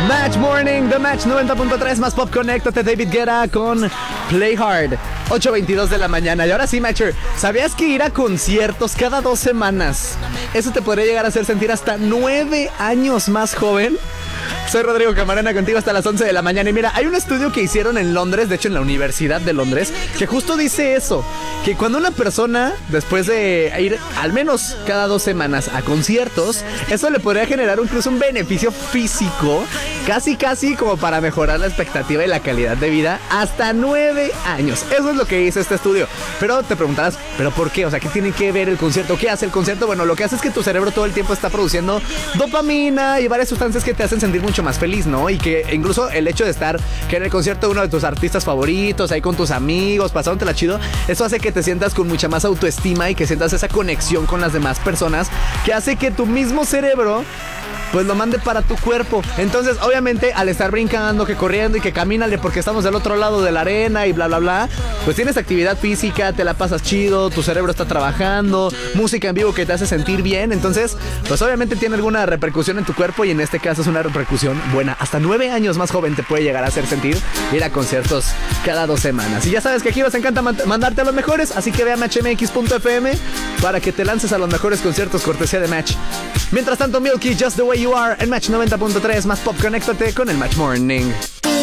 Match Morning, The Match 90.3 más Pop. Conéctate, David Guetta con Play Hard. 8:22 de la mañana. Y ahora sí, Matcher, ¿sabías que ir a conciertos cada 2 semanas, eso te podría llegar a hacer sentir hasta 9 años más joven? Soy Rodrigo Camarena, contigo hasta las 11 de la mañana. Y mira, hay un estudio que hicieron en Londres, de hecho en la Universidad de Londres, que justo dice eso, que cuando una persona, después de ir al menos cada 2 semanas a conciertos, eso le podría generar incluso un beneficio físico, casi como para mejorar la expectativa y la calidad de vida, hasta 9 años. Eso es lo que dice este estudio. Pero te preguntarás, ¿pero por qué? O sea, ¿qué tiene que ver el concierto? ¿Qué hace el concierto? Bueno, lo que hace es que tu cerebro todo el tiempo está produciendo dopamina y varias sustancias que te hacen sentir mucho más feliz, ¿no? Y que incluso el hecho de estar que en el concierto de uno de tus artistas favoritos, ahí con tus amigos, pasándote la chido, eso hace que te sientas con mucha más autoestima y que sientas esa conexión con las demás personas, que hace que tu mismo cerebro pues lo mande para tu cuerpo. Entonces, obviamente, al estar brincando, que corriendo y que camínale porque estamos del otro lado de la arena y bla, bla, bla, pues tienes actividad física, te la pasas chido, tu cerebro está trabajando, música en vivo que te hace sentir bien. Entonces, pues obviamente tiene alguna repercusión en tu cuerpo y en este caso es una repercusión buena. Hasta 9 años más joven te puede llegar a hacer sentir ir a conciertos cada 2 semanas. Y ya sabes que aquí nos encanta mandarte a los mejores, así que ve a matchmx.fm para que te lances a los mejores conciertos cortesía de Match. Mientras tanto, Milky, Just the Way You Are en Match 90.3 más Pop. Conéctate con el Match Morning.